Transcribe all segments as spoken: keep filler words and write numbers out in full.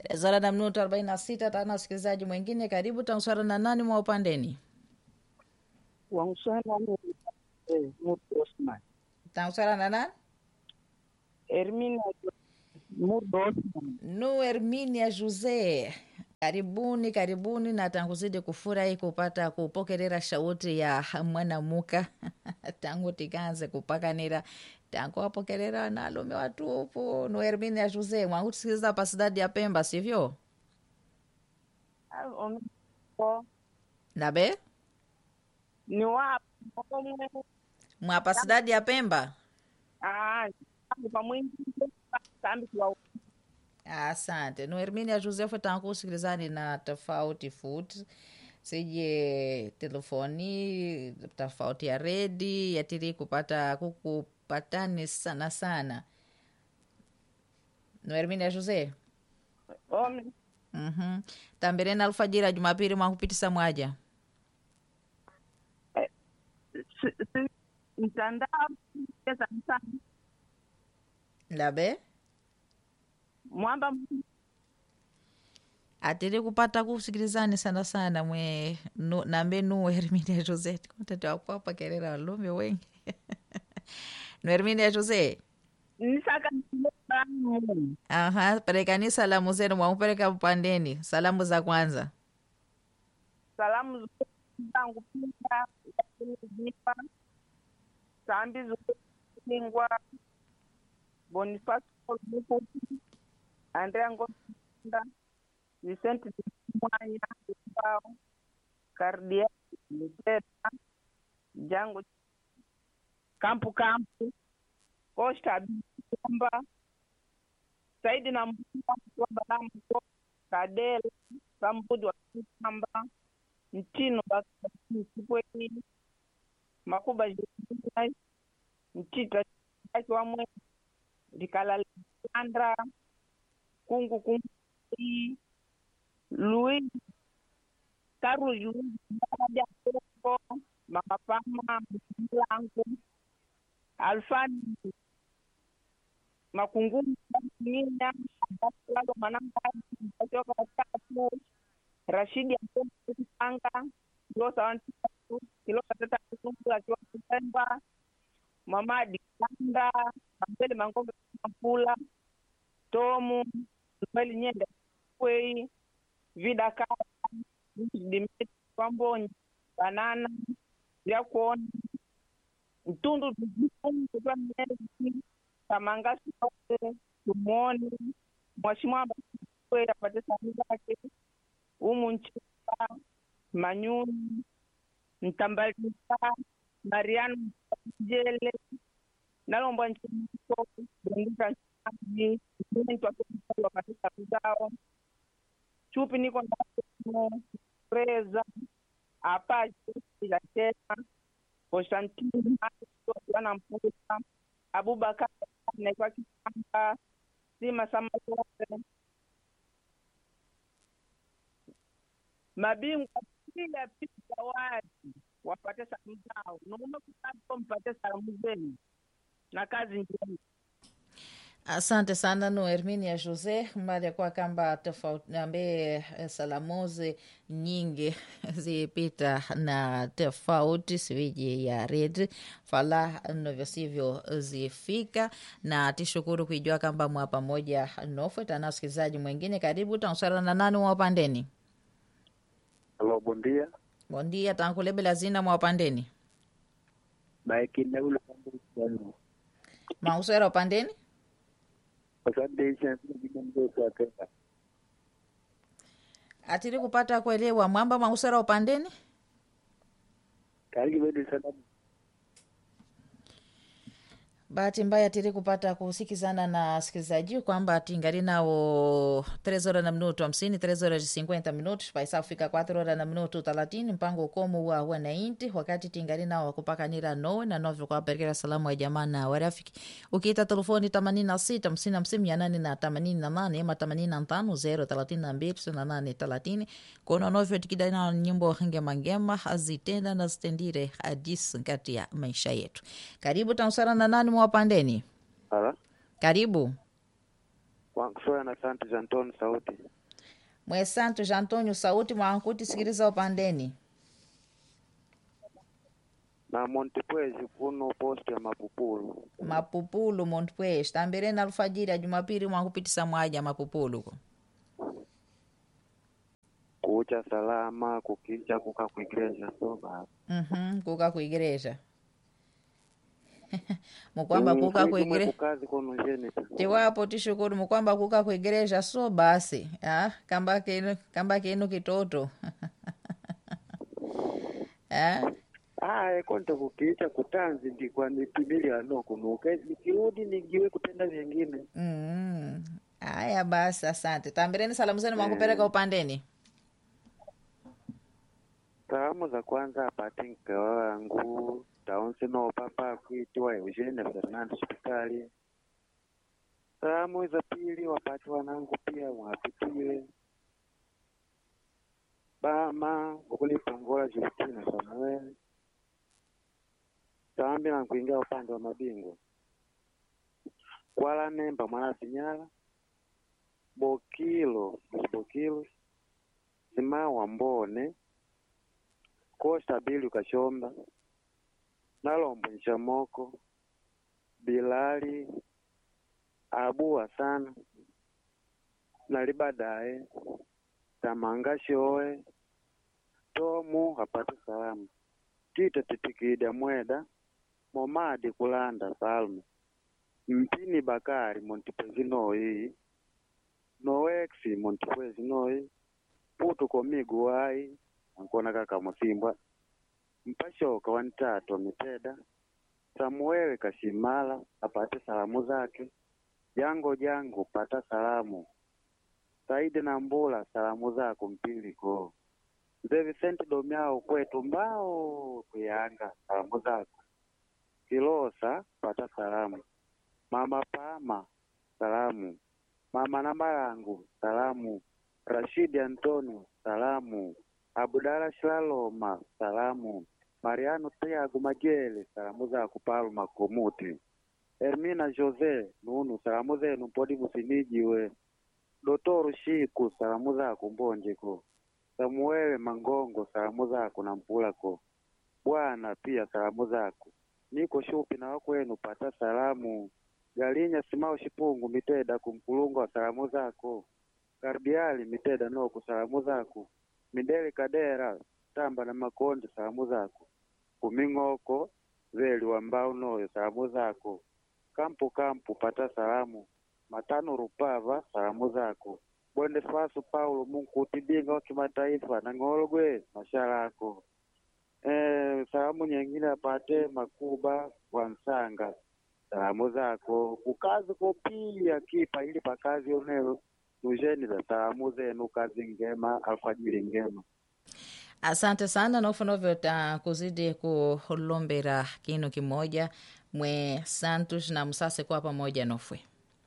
Zara na minuto arobaini na sita. Tana wasikilizaji mwingine, karibu. Tanswara na nani mwa upandeni? Wangsana ni eh, Murdo Osman. Tanswara na nani? Ermina Murdo Osman. Nu Herminia Jose, karibuni karibuni, na tanguzidi kufurahi kupata kupokerera shauti ya mwanamuka tangu tikanze kupakanira tangu wapokerera nalume watupu. Nu Herminia Jose mwangu tusikiliza pa sidadi ya Pemba, sivyo? Ah, omiko Nabe ni wapo omwe. mwapa sidadi ya Pemba. Ah, kwa mwingi sambi kwa Asante. Nu Herminia Joseph tangu usikilizani na tofauti futi sije telefoni tofauti ya redi yatiri kupata kukupatani sana sana. Nu Herminia Jose omwe. mhm tambirena alfajira Jumapili mwakupitisa mwaja Eh, si- si- mtandao pesa mtandao labe mwamba atiri kupata kusikilizani sana sana mwe nu, nambe nu Herminia Jose kontete wakwapa kerera walume wengi nu Herminia Jose. nisaka mtandao. Aha, perekani salamu zenu mwamupereka upandeni. Salamu za kwanza. Salamu zote zangu pia nipa sambi zote lingwa Boniface Lukuti Andrea Ngoda Vicente Mwanya Bao Kardia Luteta Jango Kampu Kampu Costa Bamba Saidi na Mbamba kwa Balamu Kadel Sambudi wa Kamba Ntino Bakipweni Makuba Jai Ntita Kwa mwe Dikala Sandra Kungu Kungu Louis Karu Yu Baada Koko Mama Pama Mlango Alfani Makungumu Nina Baslago Manamba Bachoka Tatu Rashidi Anga Kilosa Wantu Kilosa Tata Kusungu Akiwa Kutemba Mama Dikanda Mbele Mangombe Mpula Tomu Mbele Nyenda Kwei Vida Kaya Dimeti Kwambonyi Banana ya kuona Mtundu Tujifungu Kwa Mwezi Kamangasi Kote Tumoni Mwashimwa Kwei Apate Sami Zake Umu Nchika Manyuni Ntambalika Mariano Jele Nalomba Nchiko Bendika Nchikaji Nchiko Kwa Patisa Kuzao Chupi Niko Ndako Preza Apache Ila Tena Konstantini Wana Mpusa Abubakar Nekwa Kipanga Sima Samazote Mabingwa kila picha watu wapate salamu zao. Naomba kutapo mpate salamu zenu na kazi njema. Asante sana nu Herminia Jose mbali kwa kamba tofauti nambe eh, salamuzi nyingi zipita na tofauti siwiji ya red fala novyo sivyo zifika, na tishukuru kuijua kamba mwa pamoja nofwe tana usikizaji mwingine. Karibu tansara na nani mwa upandeni? Halo, bom dia. Bom dia, tankulebela zina mwa upandeni Baik, ini ule kambu. mausera upandeni Asante sana kwa mdogo tena. atiri kupata kuelewa mwamba mausera upandeni. Karibu bado salamu. Bahati mbaya tiri kupata kusikizana na sikilizaji kwamba tingali nao tres horas na minuto hamsini, tres horas e cinquenta minutos paisa kufika quatro horas na minuto thelathini mpango ukomo wa wanainti, wakati tingali nao kupakanira nowe na novyo kwa perkera salamu ya jamaa na warafiki. Ukiita telefoni themanini na sita hamsini hamsini mia nane na themanini na nane ama themanini na tano zero thelathini na mbili tisini na nane thelathini kono novyo tikidai na nyimbo hange mangema hazitenda na zitendire hadisi kati ya maisha yetu. Karibu tansara na nani mwa pandeni. Hala. Karibu. Wankusoya na Santos Antônio sauti. Mwe Santos Antônio sauti mwankuti sikiliza upandeni. Na Montepuez kuno posti ya Mapupulu. Mapupulu Montpes tambireni alfajiri ya Jumapili mwankupitisa mwaja Mapupulu ko. Kucha salama kukicha kuka kuigreja so basi. Mhm, kuka kuigreja. Mukwamba Mm, kuka kuijumwe kuigreja. kukazi kono jenita. Tiwapo tishukuru mukwamba kuka kuigreja so basi. Ah, kamba kenu kamba kenu kitoto. Ah, Ah, konta kukicha kutanzi ndikwa nipimili ano kunuka. Nikirudi nigiwe kutenda vingine. mm. Aya basi asante. Tambireni salamu zenu mwankupeleka upandeni. Salamu za kwanza apate mke wangu taonse no papa kuitwa Eugene Fernando hospitali. Salamu za pili wapate wanangu pia wapitie. Bama ukulipongola Justina Samuel. Tambi na kuingia upande wa mabingwa. Kwala nemba mwana sinyala. Bokilo, Bokilo. Simawa Mbone. Costa Bili Kashomba. Nalombo Nchamoko. Bilali. Abu Hassan. Nalibadae. Tamanga Shoe. Tomu hapata salamu. Tita titikida mweda. Momadi kulanda salmu. Mpini Bakari Montipezinoyi. Noexi Montipezinoyi. Putu komigu wai. Ankona kaka Musimbwa. Mpashoka wantato Miteda. Samuel Kashimala apate salamu zake. Jango jango pata salamu. Saidi na Mbula salamu zako mpiliko. Mzee Vicente Domiao kwetu mbao kuyanga salamu zako. Kilosa pata salamu. Mama Pama salamu. Mama Namarangu salamu. Rashidi Antonio salamu. Abudala Shaloma salamu. Mariano Tiago Magele salamu zako Palma Komuti. Hermina Jose nunu salamu zenu mpodi musinijiwe. Dotoro Shiku salamu zako Mbonjeko. Samuel Mangongo salamu zako na Mpulako. Bwana pia salamu zako. Niko shupi na wakwenu pata salamu. Galinya Simao Shipungu Miteda kumkulungu wa salamu zako. Kardiali Miteda noko salamu zako. Mindele Kadera Tamba na Makonde salamu zako. Kumingoko Veli Wambao noyo salamu zako. Kampu kampu pata salamu. Matano Rupava salamu zako. Bonde Fasu Paulo Mungu utibinga wa kimataifa na Ngolgwe masharako. Eh, salamu nyingine apate Makuba Wansanga salamu zako. Kukazi kopia kipa ili pakazi onelo. Nujeni za salamu zenu kazi ngema alfajiri ngema. Asante sana nofunovyo ta kuzidi kulombera kinu kimoja mwe Santos na Musase kwa pamoja nofwe.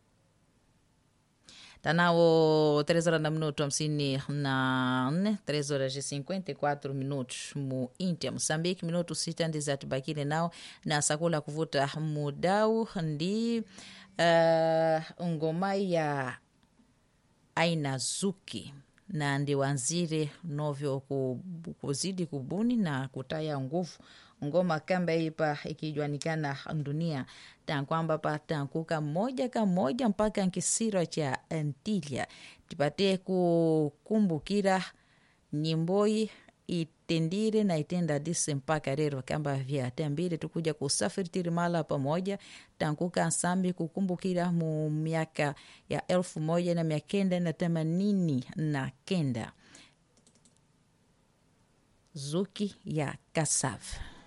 Tanao três horas na minuto hamsini na nne, três horas e cinquenta e quatro minutos mu Intia Moçambique, minuto sita ndiza tubakile nao na sakula kuvuta mudau ndi uh, ngoma ya aina Zuki na ndi wanzire novyo kuzidi kubuni na kutaya nguvu ngoma kamba ipa ikijuanikana dunia tankwamba patankuka moja ka moja mpaka nkisiro cha Antilya tipate kukumbukira nyimboi itendire na itenda dise mpaka rero kamba vya tambire tukuja kusafiri tirimala pamoja tankuka nsambi kukumbukira mu miaka ya elfu moja na mia kenda na themanini na kenda Zuki ya Kasav.